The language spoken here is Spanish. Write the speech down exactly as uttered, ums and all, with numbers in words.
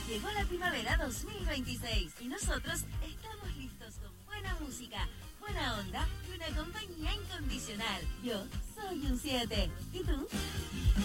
Llegó la primavera dos mil veintiséis y nosotros estamos listos con buena música, buena onda y una compañía incondicional. Yo soy un siete. ¿Y tú?